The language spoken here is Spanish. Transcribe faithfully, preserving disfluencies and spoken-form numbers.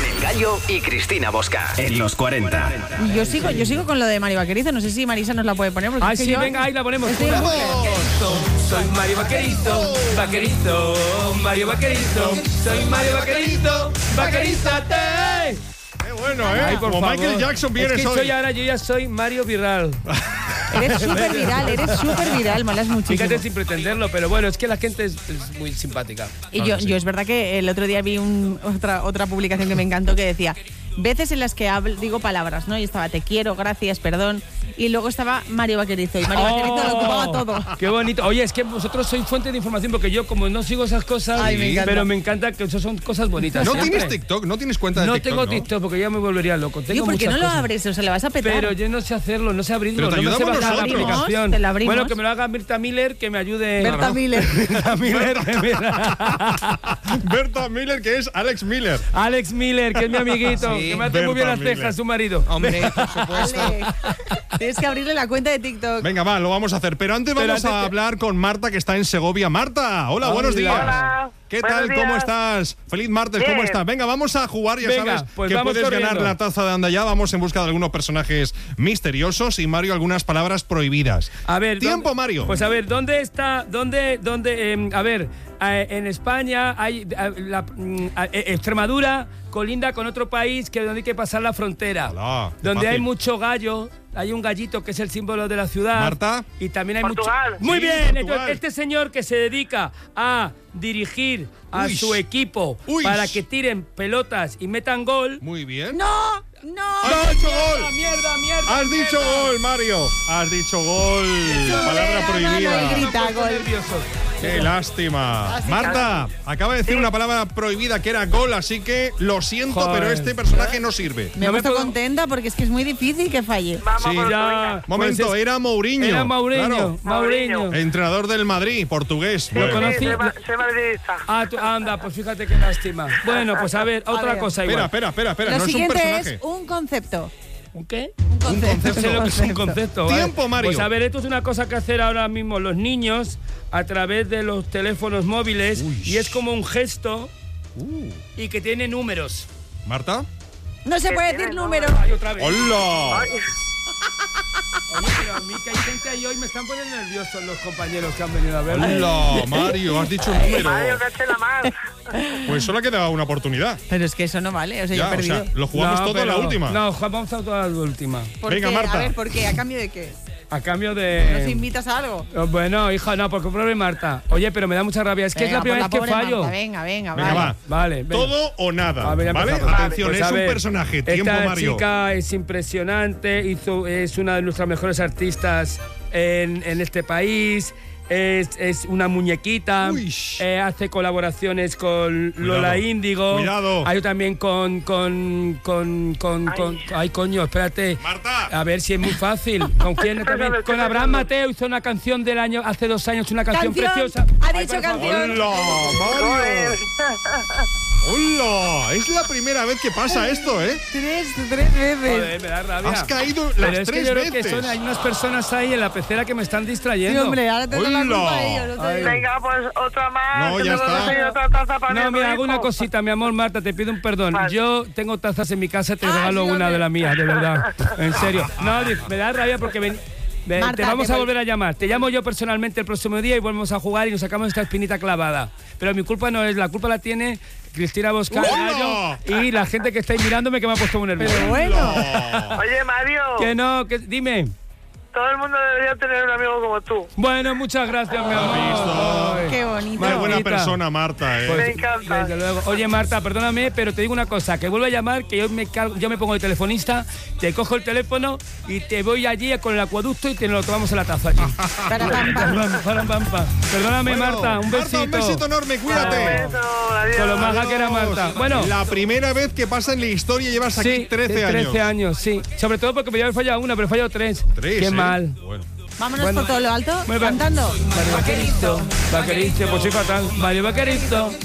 con El Gallo y Cristina Bosca. En los cuarenta. Yo sigo, yo sigo con lo de Mario Vaquerizo. No sé si Marisa nos la puede poner. Ah, es que sí, yo... venga, ahí la ponemos. Estoy en bucle. Soy Mario Vaquerizo, Vaquerizo, Mario Vaquerizo. Soy Mario Vaquerizo, Vaquerízate. Qué bueno, ¿eh? Ay, por Como favor. Michael Jackson vienes es que hoy. soy ahora, yo ya soy Mario Viral. Eres súper viral, eres súper viral, molas muchísimo. Fíjate sin pretenderlo, pero bueno, es que la gente es, es muy simpática. Y yo, yo es verdad que el otro día vi un, otra, otra publicación que me encantó que decía veces en las que hablo, digo palabras, ¿no? Y estaba te quiero, gracias, perdón. Y luego estaba Mario Vaquerizo. Y Mario Vaquerizo lo ocupaba todo. ¡Qué bonito! Oye, es que vosotros sois fuente de información porque yo como no sigo esas cosas, Ay, me encanta. pero me encanta que eso son cosas bonitas. ¿No siempre. tienes TikTok? ¿No tienes cuenta de No TikTok? tengo TikTok porque ya me volvería loco. Tengo Tío, ¿por qué muchas no lo cosas. abres? O sea, le vas a petar. Pero yo no sé hacerlo, no sé abrirlo, Pero te no me sé ayudamos bajar la nosotros. aplicación. Te la abrimos. Bueno, que me lo haga Berta Miller, que me ayude. Berta No. Miller. Berta Miller, que me da- Berta Miller, que es Alex Miller. Alex Miller, que es mi amiguito, Sí, que me hace muy bien Berta las cejas, Miller. su marido. Hombre, por supuesto. Vale. Tienes que abrirle la cuenta de TikTok. Venga, va, lo vamos a hacer. Pero antes Pero vamos antes a que- hablar con Marta, que está en Segovia. Marta, hola, Hola. buenos días. Hola, ¿Qué buenos tal? ¿Cómo días. estás? Feliz martes, Bien. ¿cómo estás? Venga, vamos a jugar, ya Venga, sabes pues que vamos puedes corriendo. ganar la taza de Anda Ya. Vamos en busca de algunos personajes misteriosos y Mario algunas palabras prohibidas. A ver, Tiempo, ¿dónde- Mario. Pues a ver, ¿dónde está? ¿Dónde? ¿Dónde? eh, a ver, eh, en España hay eh, la, mm, eh, Extremadura colinda con otro país que donde hay que pasar la frontera, Hola, qué donde hay fácil. mucho gallo. Hay un gallito que es el símbolo de la ciudad. Marta. Y también hay Portugal. mucho. Muy Sí, bien. Portugal. Entonces, este señor que se dedica a dirigir a Uy. su equipo Uy. para que tiren pelotas y metan gol. Muy bien. ¡No! ¡No! ¡Has dicho ¡Mierda, gol! mierda, mierda! Has dicho mierda! gol, Mario. Has dicho gol. Palabra la mano y prohibida. grita. Me pongo Gol. nervioso. Qué lástima. Así Marta, acaba de decir una palabra prohibida que era gol, así que lo siento, Joder. pero este personaje no sirve. Me he No me puesto puedo- contenta porque es que es muy difícil que falle. Vamos Sí, por ya. otro, venga. Momento, Pues es- era Mourinho. Era Mourinho, Claro. Mourinho. Mourinho. Entrenador del Madrid, portugués. Lo Bueno. conocí. Sí, soy ma- soy madridista. Ah, tú- anda, pues fíjate qué lástima. Bueno, pues a ver, otra ver. cosa Espera, igual. espera, espera, espera. Lo no es un siguiente personaje. es un concepto. ¿Un qué? Un concepto. No sé lo que es un concepto. ¿vale? Tiempo, Mario. Pues a ver, esto es una cosa que hacer ahora mismo los niños a través de los teléfonos móviles Uy. y es como un gesto Uh. y que tiene números. Marta. No se ¿Qué puede tiene decir el número. Ay, otra vez. ¡Hola! Ay, Oye, pero a mí que hay gente ahí hoy me están poniendo nerviosos los compañeros que han venido a verme. ¡Hola, Mario! Has dicho un número. Mario, caché la mar. Pues solo ha quedado una oportunidad. Pero es que eso no vale. O sea, yo Ya, he o perdido. sea, lo jugamos No, todo a la pero- última. No, vamos a toda la última. ¿Por Venga, qué? Marta. A ver, ¿por qué? ¿A cambio de qué? A cambio de... ¿Nos invitas a algo? Oh, Bueno, hija, no, porque pobre Marta. Oye, pero me da mucha rabia. Es que Venga, es la primera por vez que pobre fallo. Marta, venga, venga, Venga, vale. va. Vale, venga. Todo o nada. A ver, ya ¿Vale? empezamos. Atención, Pues es a un ver, personaje. Tiempo, esta Mario. chica es impresionante, hizo, es una de nuestras mejores artistas en, en este país. Es, es una muñequita, Uy. eh, hace colaboraciones con Cuidado, Lola Índigo. cuidado. Hay también con, con, con, con, con- Ay, coño, espérate. Marta. A ver si es muy fácil. ¿Con quién Estoy también? pensando, Con estoy Abraham pensando. Mateo hizo una canción del año, hace dos años, una canción, ¡Canción! preciosa. Ha Ay, dicho por favor. canción. ¡Hola, Mario! Joder. ¡Hola! Es la primera vez que pasa esto, ¿eh? Tres, tres veces. Joder, me da rabia. Has caído Pero las es que tres yo creo que veces. son, hay unas personas ahí en la pecera que me están Sí, distrayendo. hombre, ahora te doy la ¡Hola! culpa a ellos. No te Ay. digo. Venga, pues otra más. No, que ya me voy a está. conseguir otra taza para No, mi mira, hijo. hago una cosita, mi amor, Marta, te pido un perdón. Vale. Yo tengo tazas en mi casa, te Ah, regalo sí, una hombre. de las mías, de verdad. En serio. No, di- me da rabia porque ven- ven, Marta, te vamos te a voy- volver a llamar. Te llamo yo personalmente el próximo día y volvemos a jugar y nos sacamos esta espinita clavada. Pero mi culpa no es, la culpa la tiene Cristina Bosca ¡Hola! Gallo y la gente que estáis mirándome que me ha puesto muy nervioso. Pero bueno. ¡Hola! Oye, Mario, Que no, que dime. todo el mundo debería tener un amigo como tú. Bueno, muchas gracias, mi amor. Ay. Qué bonito. Qué buena Marta. persona, Marta, ¿eh? Pues, Me encanta. desde luego. Oye, Marta, perdóname, pero te digo una cosa, que vuelvo a llamar, que yo me, cargo- yo me pongo de telefonista, te cojo el teléfono y te voy allí con el acueducto y te lo tomamos en la taza allí. Para, pam, pam. Pam, pam, pam. Perdóname, Bueno, Marta, un besito. Marta, un besito enorme, cuídate. Un beso, adiós. Con lo maja que era Marta. Bueno, La primera vez que pasa en la historia llevas aquí sí, trece años. trece años, sí. Sobre todo porque me había fallado una, pero he fallado tres. Tres, Qué ¿eh? mal. Bueno. Vámonos Bueno. por todo lo alto Muy bien. cantando. Mario Vaquerizo, Vaquerizo, pues soy fatal. Mario Vaquerizo.